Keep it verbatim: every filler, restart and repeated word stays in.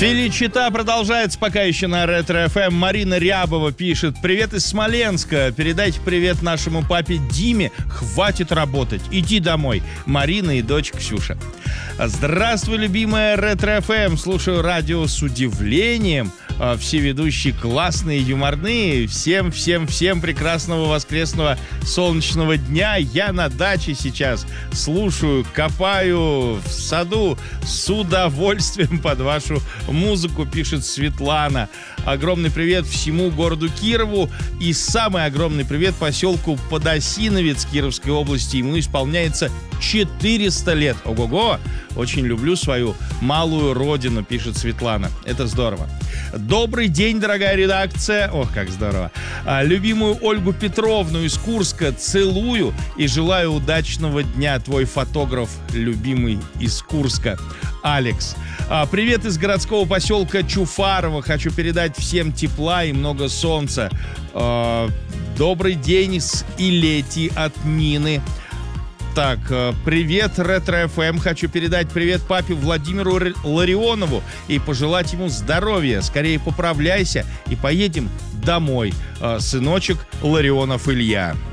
Филичита продолжается пока еще на Ретро-эф эм. Марина Рябова пишет: привет из Смоленска. Передайте привет нашему папе Диме. Хватит работать. Иди домой. Марина и дочь Ксюша. Здравствуй, любимая Ретро-эф эм. Слушаю радио с удивлением. Все ведущие классные, юморные. Всем, всем, всем прекрасного воскресного солнечного дня. Я на даче сейчас слушаю, копаю в саду с удовольствием под вашу музыку, пишет Светлана. Огромный привет всему городу Кирову и самый огромный привет поселку Подосиновец Кировской области. Ему исполняется четыреста лет. Ого-го! Очень люблю свою малую родину, пишет Светлана. Это здорово. Добрый день, дорогая редакция. Ох, как здорово. А, любимую Ольгу Петровну из Курска целую и желаю удачного дня. Твой фотограф, любимый из Курска, Алекс. А, привет из городского поселка Чуфарово. Хочу передать всем тепла и много солнца. А, добрый день из Илети от Нины. Так, привет, Ретро-эф эм. Хочу передать привет папе Владимиру Ларионову и пожелать ему здоровья. Скорее поправляйся и поедем домой. Сыночек Ларионов Илья.